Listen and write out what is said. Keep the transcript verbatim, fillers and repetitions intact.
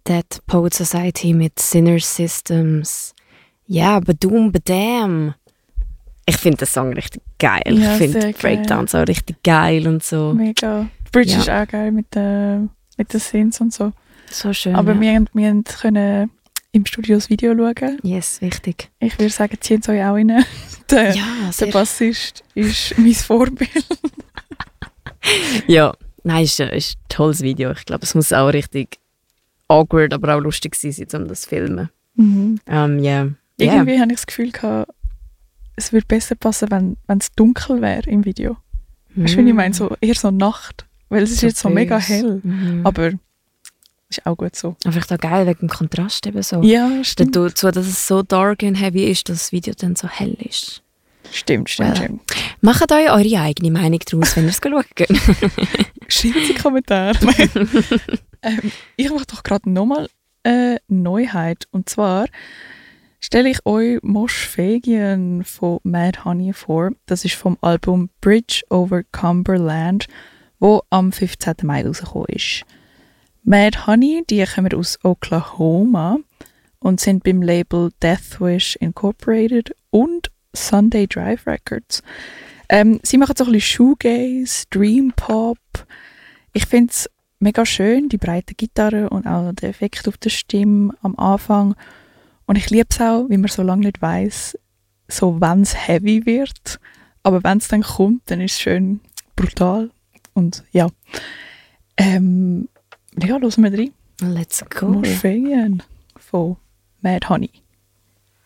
Dead Poet Society mit Sinner Systems. Ja, Badum Badam. Ich finde den Song richtig geil. Ja, ich finde sehr die Breakdowns auch richtig geil und so. Mega. Die Bridge Ja. ist auch geil mit den, mit den Synths und so. So schön. Aber ja. wir, haben- wir haben können im Studio das Video schauen. Yes, wichtig. Ich würde sagen, zieht es euch auch rein. Der, Ja, der sehr. Bassist ist mein Vorbild. Ja, nein, ist, ein- ist ein tolles Video. Ich glaube, es muss auch richtig awkward, aber auch lustig sein, um das zu filmen. Mhm. Ähm, yeah. Irgendwie Yeah. habe ich das Gefühl gehabt, es würde besser passen, wenn wenn es dunkel wäre im Video. Weißt du, wie ich meine? So, eher so Nacht. Weil es ist So jetzt so mega böse. hell. Mhm. Aber ist auch gut so. Aber vielleicht auch geil wegen dem Kontrast eben so. Ja, stimmt. Dazu, dass es so dark und heavy ist, dass das Video dann so hell ist. Stimmt, stimmt, Well. stimmt. Macht euch eure eigene Meinung daraus, wenn ihr es schauen könnt. Schreibt sie Kommentare. ähm, ich mache doch gerade nochmal eine Neuheit. Und zwar stelle ich euch Moschfegien von Mad Honey vor. Das ist vom Album Bridge over Cumberland, wo am fünfzehnten Mai rausgekommen ist. Mad Honey, die kommen aus Oklahoma und sind beim Label Deathwish Incorporated und Sunday Drive Records. Ähm, sie machen so ein bisschen Shoegaze, Dream Pop. Ich finde es mega schön, die breite Gitarre und auch der Effekt auf der Stimme am Anfang. Und ich liebe es auch, wie man so lange nicht weiss, so wenn es heavy wird. Aber wenn es dann kommt, dann ist es schön brutal. Und ja, ähm, ja, hören wir rein. Let's go. Moschfegien von Mad Honey.